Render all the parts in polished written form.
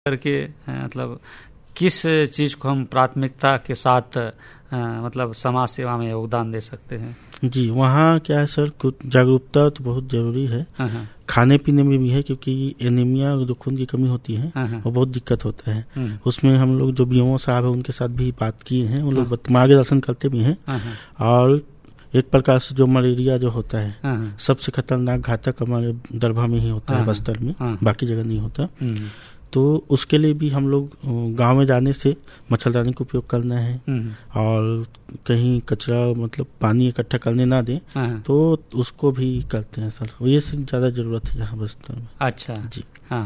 करके मतलब किस चीज को हम प्राथमिकता के साथ मतलब समाज सेवा में योगदान दे सकते हैं? जी, वहाँ क्या है सर, कुछ जागरूकता तो बहुत जरूरी है। खाने पीने में भी है, क्योंकि एनीमिया जो खून की कमी होती है वो बहुत दिक्कत होता है। उसमें हम लोग जो बीओ साहब है उनके साथ भी बात किए हैं, उन लोग मार्गदर्शन करते भी हैं। और एक प्रकार से जो मलेरिया जो होता है सबसे खतरनाक घातक हमारे दरभा में ही होता है, बस्तर में, बाकी जगह नहीं होता। तो उसके लिए भी हम लोग गांव में जाने से मच्छरदानी का उपयोग करना है, और कहीं कचरा मतलब पानी इकट्ठा करने ना दें तो उसको भी करते हैं सर। ये से ज्यादा जरूरत है यहाँ बस्तर में। अच्छा जी।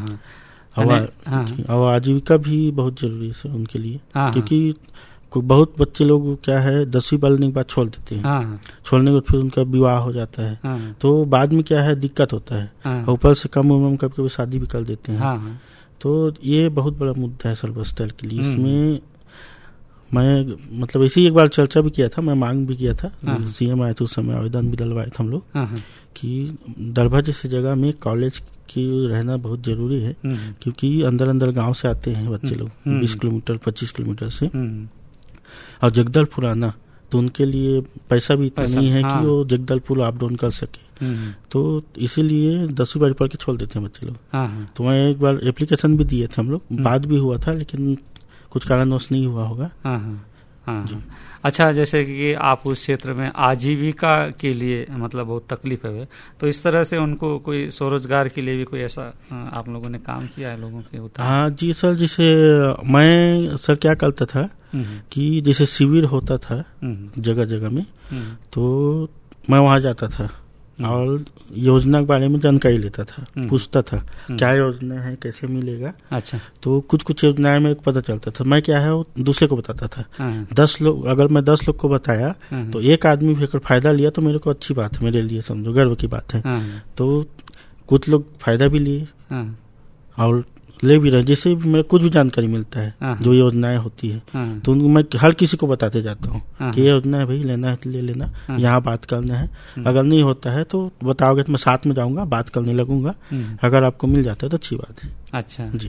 और आजीविका भी बहुत जरूरी है सर उनके लिए, क्योंकि बहुत बच्चे लोग क्या है 10वीं पढ़ने के बाद छोड़ देते हैं। छोड़ने के बाद फिर उनका विवाह हो जाता है, तो बाद में क्या है दिक्कत होता है। ऊपर से कम उम्र में कभी शादी भी कर देते हैं। तो ये बहुत बड़ा मुद्दा है सर बस्तर के लिए। इसमें मैं मतलब इसी एक बार चर्चा भी किया था, मैं मांग भी किया था, सीएम आए थे उस समय, आवेदन भी डलवाए थे हम लोग कि दरभा जैसी जगह में कॉलेज की रहना बहुत जरूरी है, क्योंकि अंदर अंदर गांव से आते हैं बच्चे लोग 20 किलोमीटर 25 किलोमीटर से, और जगदलपुर आना तो उनके लिए पैसा भी इतना नहीं है कि वो जगदलपुर अप डाउन कर सके। तो इसीलिए 10वीं बार पढ़ के छोड़ देते हैं बच्चे लोग। तो मैं एक बार एप्लीकेशन भी दिए थे हम लोग, बात भी हुआ था, लेकिन कुछ कारणवश नहीं हुआ होगा। अच्छा, जैसे कि आप उस क्षेत्र में आजीविका के लिए मतलब बहुत तकलीफ है, तो इस तरह से उनको कोई स्वरोजगार के लिए भी कोई ऐसा आप लोगों ने काम किया है लोगों के होता है? हाँ जी सर, जैसे मैं सर क्या करता था कि जैसे शिविर होता था जगह जगह में, तो मैं वहाँ जाता था और योजना के बारे में जानकारी लेता था, पूछता था क्या योजना है, कैसे मिलेगा। अच्छा। तो कुछ योजनाएं मेरे को पता चलता था, मैं क्या है वो दूसरे को बताता था। 10 लोग, अगर मैं 10 लोग को बताया तो एक आदमी भी अगर फायदा लिया तो मेरे को अच्छी बात है, मेरे लिए समझो गर्व की बात है। तो कुछ लोग फायदा भी लिए और ले भी रहे, जैसे मेरे कुछ भी जानकारी मिलता है जो योजनाएं होती है तो मैं हर किसी को बताते जाता हूँ कि ये योजना है भाई, लेना है तो ले लेना, यहाँ बात करना है। अगर नहीं होता है तो बताओगे तो मैं साथ में जाऊंगा, बात करने लगूंगा। अगर आपको मिल जाता है तो अच्छी बात है। अच्छा जी।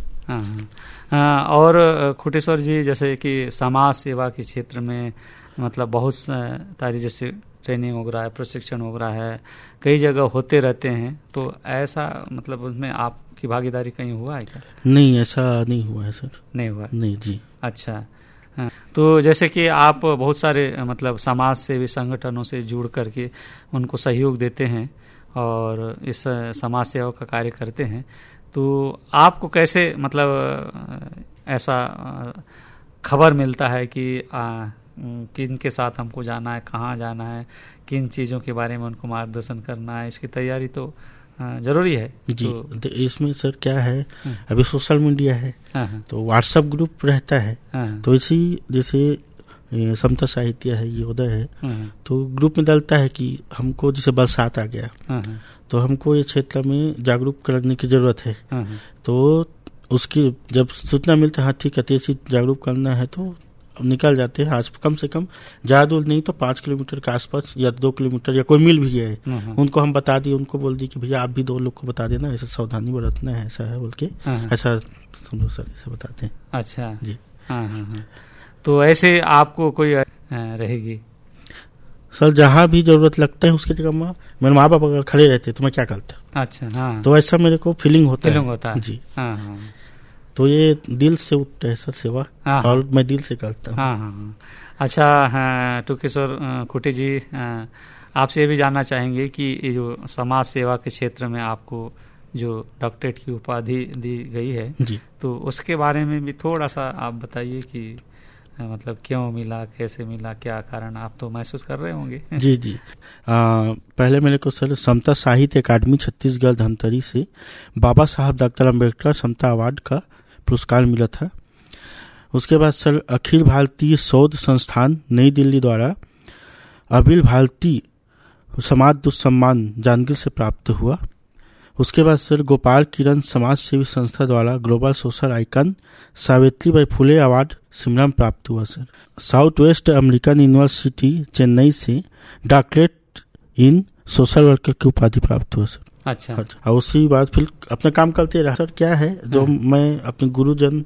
और खुटेश्वर जी, जैसे कि समाज सेवा के क्षेत्र में मतलब बहुत सारी जैसे ट्रेनिंग हो रहा है, प्रशिक्षण हो रहा है, कई जगह होते रहते हैं, तो ऐसा मतलब उसमें आपकी भागीदारी कहीं हुआ है क्या? नहीं, ऐसा नहीं हुआ है सर। नहीं हुआ? नहीं जी। अच्छा। तो जैसे कि आप बहुत सारे मतलब समाज सेवी संगठनों से जुड़ करके उनको सहयोग देते हैं और इस समाज सेवा का कार्य करते हैं, तो आपको कैसे मतलब ऐसा खबर मिलता है कि किन के साथ हमको जाना है, कहाँ जाना है, किन चीज़ों के बारे में उनको मार्गदर्शन करना है, इसकी तैयारी तो जरूरी है जी। तो इसमें सर क्या है, अभी सोशल मीडिया है तो व्हाट्सएप ग्रुप रहता है, तो इसी जैसे समता साहित्य है, योदय है, तो ग्रुप में डालता है कि हमको जैसे बरसात आ गया तो हमको ये क्षेत्र में जागरूक करने की जरूरत है। तो उसकी जब सूचना मिलता है, हाँ ठीक है, तेजी जागरूक करना है, तो निकल जाते हैं। आज कम से कम ज्यादा दूर नहीं तो 5 किलोमीटर के आसपास या 2 किलोमीटर या कोई मिल भी गए, उनको हम बता दिए, उनको बोल दी कि भैया आप भी 2 लोग को बता देना, ऐसा सावधानी बरतना है, ऐसा है बोल के ऐसा समझो सर, ऐसा बताते हैं। अच्छा जी। तो ऐसे आपको कोई रहेगी सर, जहाँ भी जरूरत लगता है उसकी जगह में मेरे माँ बाप अगर खड़े रहते तो मैं क्या करता। अच्छा। तो ऐसा मेरे को फीलिंग होता है जी। तो ये दिल से उठता है सर सेवा, और मैं दिल से करता हूँ। अच्छा, टुकेश्वर खुटी जी, आपसे ये भी जानना चाहेंगे कि ये जो समाज सेवा के क्षेत्र में आपको जो डॉक्टरेट की उपाधि दी गई है जी, तो उसके बारे में भी थोड़ा सा आप बताइए कि मतलब क्यों मिला, कैसे मिला, क्या कारण, आप तो महसूस कर रहे होंगे। जी जी। पहले मेरे को सर समता साहित्य अकादमी छत्तीसगढ़ धमतरी से बाबा साहब डॉक्टर अम्बेडकर समता अवार्ड का पुरस्कार मिला था। उसके बाद सर अखिल भारतीय शोध संस्थान नई दिल्ली द्वारा अखिल भारतीय समाज दुस्सम्मान जांजगीर से प्राप्त हुआ। उसके बाद सर गोपाल किरण समाज सेवी संस्था द्वारा global social icon Savitribai Phule award Shimla में प्राप्त हुआ। Sir south west American university Chennai से डॉक्टरेट इन सोशल वर्कर की उपाधि प्राप्त हुआ। सर अच्छा। और उसी बाद फिर अपना काम करते रहा। सर क्या है जो मैं अपने गुरुजन